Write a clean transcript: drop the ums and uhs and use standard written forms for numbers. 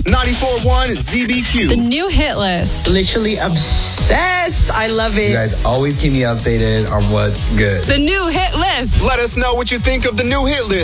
94.1 ZBQ. The new hit list. Literally obsessed. I love it. You guys always keep me updated on what's good. The new hit list. Let us know what you think of the new hit list.